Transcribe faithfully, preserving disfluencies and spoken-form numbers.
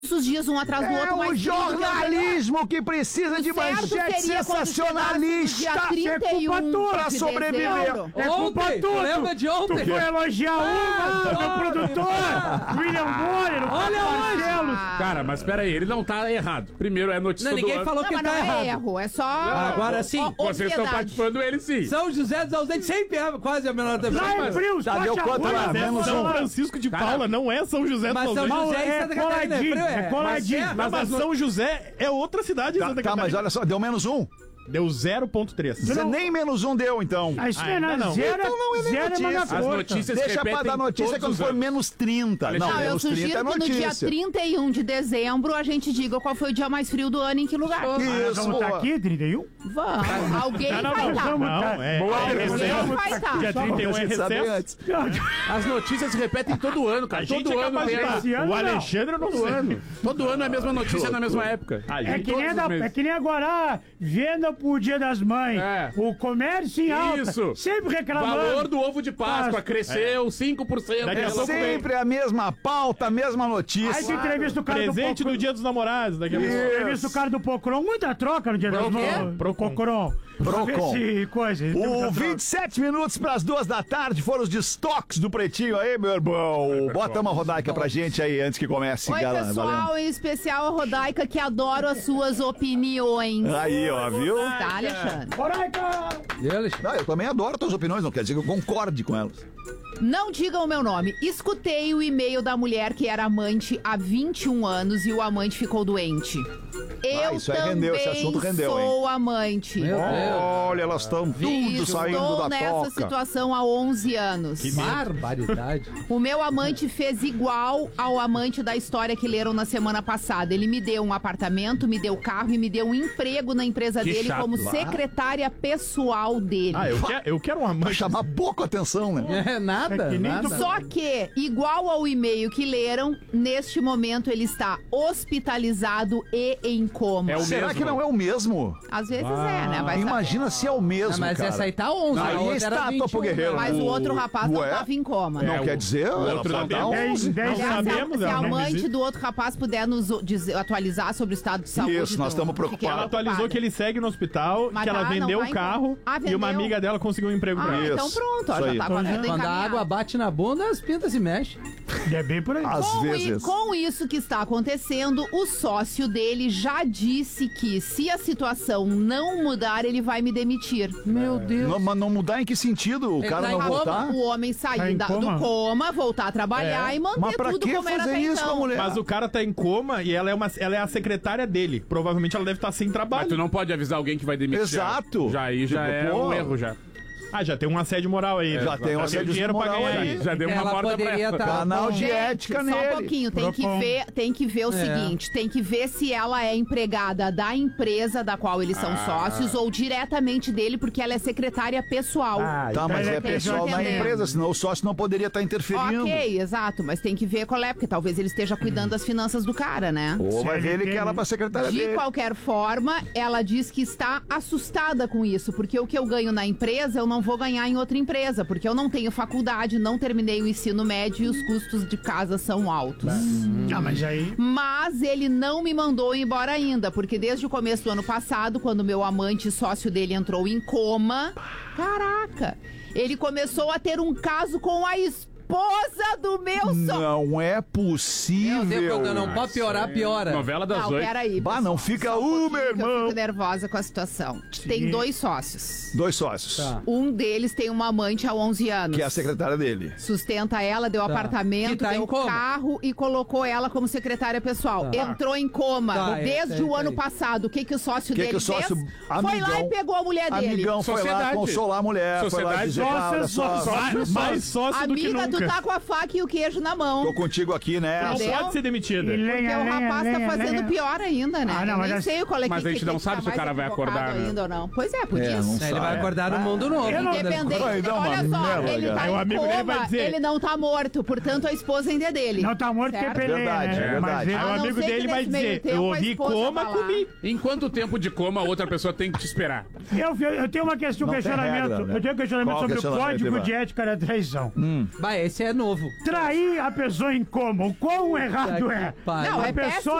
os dias um atrás do É outro. o mas jornalismo que precisa de manchete sensacionalista pra sobreviver. É culpa tua. Lembra de ontem? Tu foi elogiar uma, meu produtor, William Bonner, o Olha Marcelo. Cara, mas pera aí, ele não tá errado. Primeiro é notícia Não, do ninguém ano. falou Não, que mas tá não é errado. erro, é só... Agora sim. ó, Vocês estão obviedade. participando, ele sim. São José dos Ausentes sempre é quase a menor da Lá em Frio, Já deu quanto lá? Mas é Menos São um. Francisco de Cara, Paula, não é São José dos Mas São Ausentes. José e é Santa Catarina, coladinho, é frio, é. é coladinho. Mas é, Mas, mas no- São José é outra cidade de Tá, Santa tá, Catarina. mas olha só, deu menos um. Deu zero ponto três. Você nem menos um deu, então. Ah, isso não é nada. Zero, Então não é nem zero é notícia. manga As curta. notícias Deixa pra repetem dar notícia todos quando os for anos. menos trinta. Não, Alexandre, Não, eu menos sugiro trinta é que no dia notícia. trinta e um de dezembro a gente diga qual foi o dia mais frio do ano e em que lugar. Ah, nós Isso, vamos estar boa. aqui, trinta e um? Vamos. Alguém Não, não, vai não, estar. vamos Não, é- Boa, é Alguém recesso. vai estar. Dia trinta e um é A gente sabe recesso. antes. As notícias repetem todo ano, cara. A gente Todo é ano capaz de tem. dar. a- O Alexandre eu não Todo sei. ano. Todo ano é a mesma notícia na mesma época. É Em que, nem todos da- os meses. é que nem agora, ah, venda pro Dia das Mães. É. O comércio em alta. Isso. Sempre reclamando. Valor do ovo de Páscoa Mas- cresceu cinco por cento. Daqui a É pouco sempre a mesma pauta, a mesma Aí notícia. tem entrevista do cara Presente do do Dia dos Namorados. Daqui a pouco. Isso. Entrevista do cara do Pocron. Muita troca no Dia das Procon. Mães. Procon. Pocron. Pra ver Procon. se coisa. tem O muita troca. vinte e sete minutos para as duas da tarde foram os destaques do Pretinho aí, meu irmão. Bota uma rodaica pra gente aí antes que comece, Oi, galera. pessoal, em especial a Rodaica, que adoro as suas opiniões. Aí, ó, viu? Tá, Alexandre? Boraica! E eles? Não, eu também adoro tuas opiniões, não quer dizer que eu concorde com elas. Não digam o meu nome. Escutei o e-mail da mulher que era amante há vinte e um anos e o amante ficou doente. Eu Ah, isso aí também rendeu, esse assunto rendeu, sou amante. Meu Deus. Olha, elas estão tudo Estou saindo da nessa toca. situação há onze anos. Barbaridade. O meu amante fez igual ao amante da história que leram na semana passada. Ele me deu um apartamento, me deu carro e me deu um emprego na empresa Que dele chato. como secretária pessoal dele. Ah, eu quero, eu quero uma Vai amante. chamar pouco atenção, né? É nada, É que nem nada. tu- Só que, igual ao e-mail que leram, neste momento ele está hospitalizado e em coma. É o Será mesmo. que não é o mesmo? Às vezes é, né? Vai Imagina se é o mesmo, Ah, mas cara. essa aí tá onze. a Aí outra está era a vinte e um, Topo Guerreiro. né? Mas o outro rapaz não Ué? estava em coma. Não É, quer o- dizer, o ela outro pode não dar tem. Dez, onze. dez Aliás, se a- sabemos, se é a o mesmo amante existe. do outro rapaz puder nos o- dizer- atualizar sobre o estado de saúde. Isso, nós do- estamos fiquei preocupados. Ela atualizou preocupada. que ele segue no hospital, Mas que ela tá, vendeu não o tá carro Ah, e uma vendeu? amiga dela conseguiu um emprego pra Ah, ele. então Isso, pronto, ó, isso já aí. tá com a vida Quando a encaminhada. água bate na bunda, as pintas se mexem. É bem por aí. Às Com, i- vezes. com isso que está acontecendo, o sócio dele já disse que se a situação não mudar, ele vai me demitir. Meu Deus. Não, mas não mudar em que sentido? O Ele cara tá não em voltar? O homem sair Tá em da- coma? do coma, voltar a trabalhar É. e manter Mas pra tudo que como era fazer até isso então. com a mulher? Mas o cara tá em coma e ela é, uma, ela é a secretária dele. Provavelmente ela deve estar sem Mas trabalho. tu não pode avisar alguém que vai demitir. Exato. Já aí já Tipo, é pô. um erro já. Ah, já tem um assédio moral aí. Já tem um assédio dinheiro pra moral ganhar aí. aí. Já deu uma Ela morda pra poderia ela. tá- Canal de Gente, ética só nele. um pouquinho, tem que, Propon. ver, tem que ver o É. seguinte, tem que ver se ela é empregada da empresa da qual eles são sócios ou diretamente dele, porque ela é secretária pessoal. Ah, Tá, então mas ele é tem pessoal que na entender. empresa, senão o sócio não poderia estar interferindo. Ok, exato, mas tem que ver qual é, porque talvez ele esteja cuidando das finanças do cara, né? Ou vai Se ver ele ele que tem- ela pra secretária De dele. qualquer forma, ela diz que está assustada com isso, porque o que eu ganho na empresa, eu não vou ganhar em outra empresa, porque eu não tenho faculdade, não terminei o ensino médio e os custos de casa são altos. Ah, mas aí... Mas ele não me mandou embora ainda, porque desde o começo do ano passado, quando meu amante sócio dele entrou em coma, caraca, ele começou a ter um caso com a esposa do meu sócio. Não é Meu possível. Deus, quando não pode piorar, piora. Novela das Não, oito. peraí. Bah, não fica Só um um, pouquinho meu que irmão. Eu fico nervosa com a situação. Tem dois sócios. Dois sócios. Tá. Um deles tem uma amante há onze anos. Que é a secretária dele. Sustenta ela, deu apartamento, Que tá deu em coma. carro e colocou ela como secretária pessoal. Tá. Entrou em coma Tá, desde esse aí, o ano aí. passado. O que, que o sócio Que dele que o sócio, fez? Foi lá amigão, e pegou a mulher dele. Amigão foi lá Sociedade. consolar a mulher. Foi lá Sociedade. dizer, ah, olha Sócio, só, sócio, Mais sócio do que Amiga, nunca. tu tá com a faca e o queijo na mão. tô contigo aqui, né? Não Entendeu? pode ser demitida. E lenha, Porque o lenha, rapaz lenha, tá fazendo lenha. pior ainda, né? Ah, não, Eu mas nem é- sei qual é que Mas a gente que não tem sabe que se o tá cara mais vai equivocado acordar, né? ainda ou não. Pois é, podia É, não ser. Ele vai sabe. acordar no mundo novo. Eu não- Independente, Vai dar uma olha só, merda, ele cara. tá Aí o em amigo dele coma, vai dizer- ele não tá morto, portanto a esposa ainda é dele. Não tá morto porque Certo? peleia, Verdade, né? é verdade. Mas ele- Aí o A não amigo ser que dele vai nesse meio dizer, tempo eu a ouvi esposa coma, vai lá. comi. Em quanto tempo de coma a outra pessoa tem que te esperar? Eu, eu tenho uma questão, Não tem questionamento. regra, né? Eu tenho um questionamento Qual sobre o questionamento, código Ivan? de ética da traição. Vai, É, esse é novo. Trair a pessoa em coma. O quão errado é? Pai. Não, a é pessoa péssimo